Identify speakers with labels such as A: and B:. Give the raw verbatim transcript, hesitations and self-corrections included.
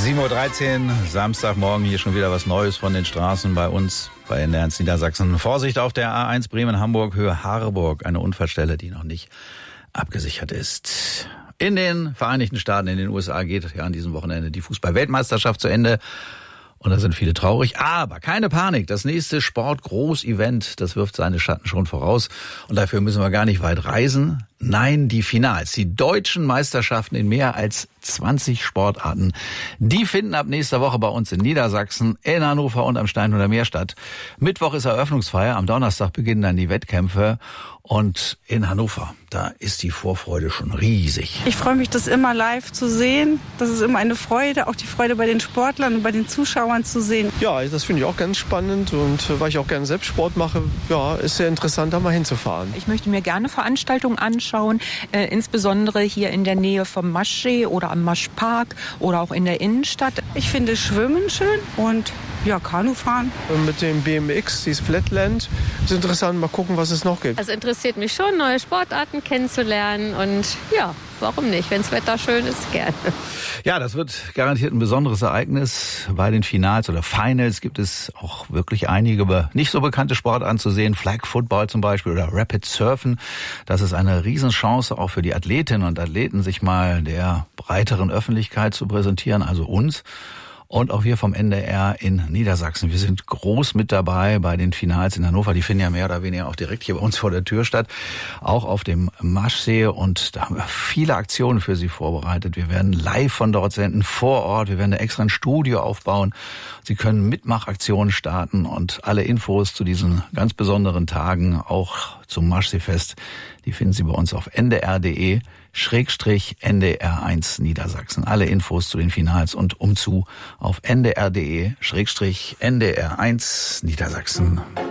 A: sieben Uhr dreizehn, Samstagmorgen, hier schon wieder was Neues von den Straßen bei uns, bei N D R eins Niedersachsen. Vorsicht auf der A eins Bremen-Hamburg, Höhe Harburg, eine Unfallstelle, die noch nicht abgesichert ist. In den Vereinigten Staaten, in den U S A geht ja an diesem Wochenende die Fußball-Weltmeisterschaft zu Ende. Und da sind viele traurig. Aber keine Panik, das nächste Sport-Groß-Event, das wirft seine Schatten schon voraus. Und dafür müssen wir gar nicht weit reisen. Nein, die Finals, die deutschen Meisterschaften in mehr als zwanzig Sportarten, die finden ab nächster Woche bei uns in Niedersachsen, in Hannover und am Steinhuder Meer statt. Mittwoch ist Eröffnungsfeier, am Donnerstag beginnen dann die Wettkämpfe. Und in Hannover, da ist die Vorfreude schon riesig.
B: Ich freue mich, das immer live zu sehen. Das ist immer eine Freude, auch die Freude bei den Sportlern und bei den Zuschauern zu sehen.
C: Ja, das finde ich auch ganz spannend und weil ich auch gerne selbst Sport mache, ja, ist sehr interessant, da mal hinzufahren.
D: Ich möchte mir gerne Veranstaltungen anschauen, äh, insbesondere hier in der Nähe vom Maschsee oder am Maschpark oder auch in der Innenstadt.
B: Ich finde Schwimmen schön und ja, Kanufahren.
C: Mit dem B M X, dieses Flatland, ist interessant, mal gucken, was es noch gibt.
E: Also interessiert mich schon, neue Sportarten kennenzulernen und ja, warum nicht? Wenn das Wetter schön ist, gerne.
A: Ja, das wird garantiert ein besonderes Ereignis. Bei den Finals oder Finals gibt es auch wirklich einige nicht so bekannte Sportarten zu sehen. Flag Football zum Beispiel oder Rapid Surfen. Das ist eine Riesenchance auch für die Athletinnen und Athleten, sich mal der breiteren Öffentlichkeit zu präsentieren, also uns. Und auch wir vom N D R in Niedersachsen. Wir sind groß mit dabei bei den Finals in Hannover. Die finden ja mehr oder weniger auch direkt hier bei uns vor der Tür statt. Auch auf dem Maschsee. Und da haben wir viele Aktionen für Sie vorbereitet. Wir werden live von dort senden, vor Ort. Wir werden da extra ein Studio aufbauen. Sie können Mitmachaktionen starten und alle Infos zu diesen ganz besonderen Tagen, auch zum Maschseefest, die finden Sie bei uns auf n d r punkt d e Schrägstrich N D R eins Niedersachsen. Alle Infos zu den Finals und umzu auf n d r punkt d e Schrägstrich N D R eins Niedersachsen.